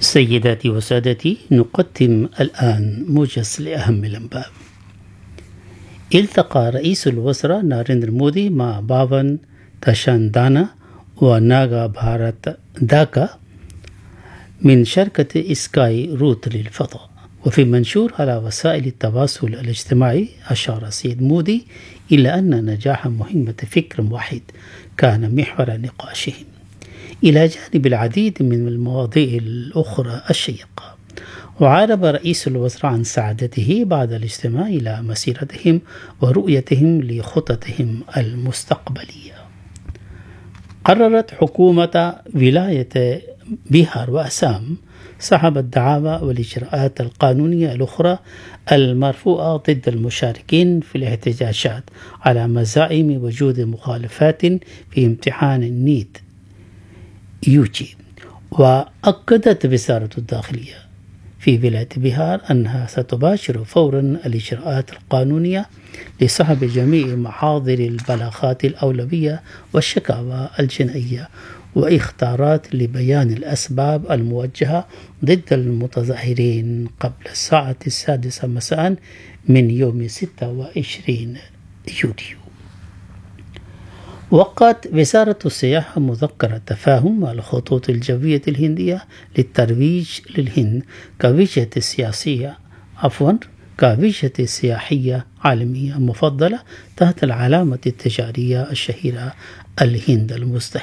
سيداتي وسادتي، نقدم الآن موجز لأهم الأنباء. التقى رئيس الوزراء ناريندرا مودي مع باون تشاندانا وناغا بهارت داكا من شركة سكاي روت للفضاء. وفي منشور على وسائل التواصل الاجتماعي، أشار السيد مودي إلى أن نجاح مهمة فكر واحد كان محور نقاشهم، إلى جانب العديد من المواضيع الأخرى الشيقة. وعرب رئيس الوزراء عن سعادته بعد الاجتماع إلى مسيرتهم ورؤيتهم لخططهم المستقبلية. قررت حكومة ولاية بيهار وأسام سحب الدعاوى والإجراءات القانونية الأخرى المرفوعة ضد المشاركين في الاحتجاجات على مزاعم وجود مخالفات في امتحان النيت يوجي. وأكدت وزارة الداخلية في ولاية بيهار أنها ستباشر فورا الإجراءات القانونية لسحب جميع محاضر البلاغات الأولوية والشكاوى الجنائية واختارات لبيان الأسباب الموجهة ضد المتظاهرين قبل الساعة 6 مساء من يوم 26 يوليو. وقعت وزارة السياحة مذكرة تفاهم مع الخطوط الجوية الهندية للترويج للهند كوجهة سياحية عالمية مفضلة تحت العلامة التجارية الشهيرة الهند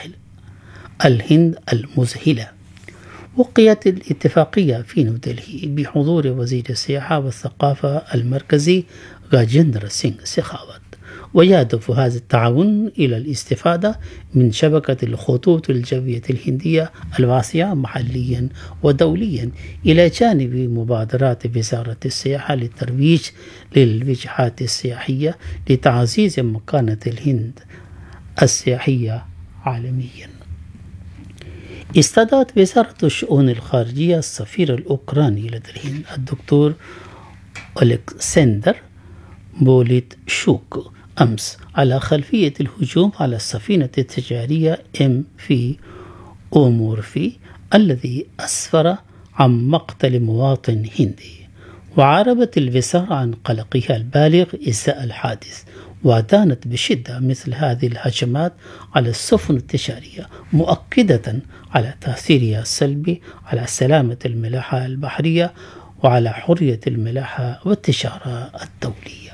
المذهلة. وقعت الاتفاقية في نيودلهي بحضور وزير السياحة والثقافة المركزي راجندر سينغ شيخاوت، ويهدف هذا التعاون إلى الاستفادة من شبكة الخطوط الجوية الهندية الواسعة محليا ودوليا، إلى جانب مبادرات وزارة السياحة للترويج للوجهات السياحية لتعزيز مكانة الهند السياحية عالميا. استدعت وزارة الشؤون الخارجية السفير الأوكراني لدى الهند الدكتور ألكسندر بوليتشوك أمس على خلفية الهجوم على السفينة التجارية MV أومورفي الذي أسفر عن مقتل مواطن هندي. وعربت الوزارة عن قلقها البالغ إزاء الحادث، ودانت بشدة مثل هذه الهجمات على السفن التجارية، مؤكدة على تأثيرها السلبي على سلامة الملاحة البحرية وعلى حرية الملاحة والتجارة الدولية.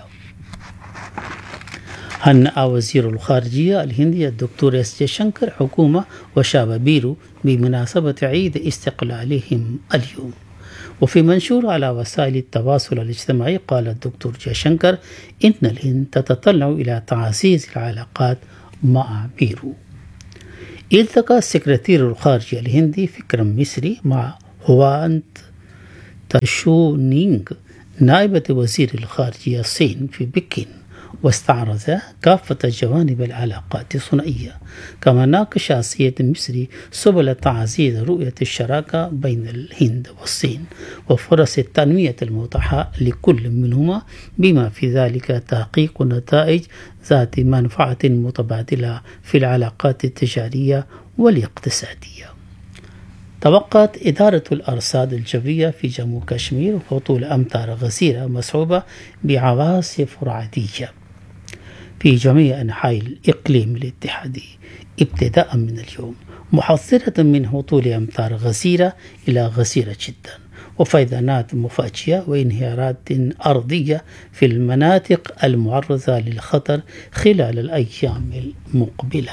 هنأ وزير الخارجية الهندي الدكتور اس جيشنكر حكومة وشعب بيرو بمناسبة عيد استقلالهم اليوم. وفي منشور على وسائل التواصل الاجتماعي، قال الدكتور جيشنكر إن الهند تتطلع إلى تعزيز العلاقات مع بيرو. التقى السكرتير الخارجي الهندي فكرم مصري مع هوانت تاشونينغ نائبة وزير الخارجية الصين في بكين، واستعرض كافة جوانب العلاقات الثنائية. كما ناقش السيد المصري سبل تعزيز رؤية الشراكة بين الهند والصين وفرص التنمية المتاحة لكل منهما، بما في ذلك تحقيق نتائج ذات منفعة متبادلة في العلاقات التجارية والاقتصادية. توقعت إدارة الأرصاد الجوية في جمهورية كشمير هطول أمطار غزيرة مصحوبة بعواصف رعدية في جميع أنحاء الإقليم الاتحادي ابتداء من اليوم، محذرة من هطول أمطار غزيرة إلى غزيرة جدا وفيضانات مفاجئة وانهيارات أرضية في المناطق المعرضة للخطر خلال الأيام المقبلة.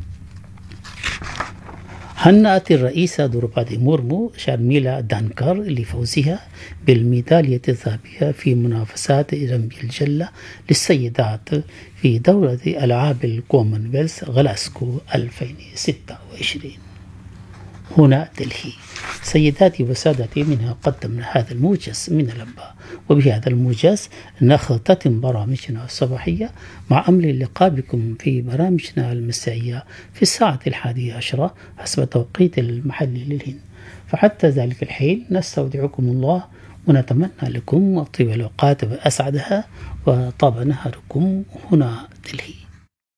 هنأت الرئيسة دروبادي مورمو شارميلا دانكار لفوزها بالميدالية الذهبية في منافسات رمي الجلة للسيدات في دورة ألعاب الكومنولث غلاسكو 2026 هنا دلهي. سيداتي وسادتي، منها قدمنا هذا الموجز من الأنباء، وبهذا الموجز نختتم برامجنا الصباحية، مع أمل اللقاء بكم في برامجنا المسائية في الساعة 11 حسب توقيت المحلي للهند. فحتى ذلك الحين نستودعكم الله، ونتمنى لكم طيب الأوقات وأسعدها، وطاب نهاركم هنا دلهي.